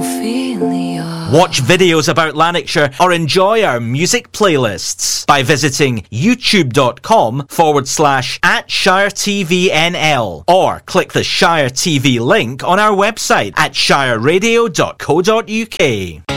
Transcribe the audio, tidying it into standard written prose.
Watch videos about Lanarkshire or enjoy our music playlists by visiting youtube.com/@ShireTVNL or click the Shire TV link on our website at shireradio.co.uk.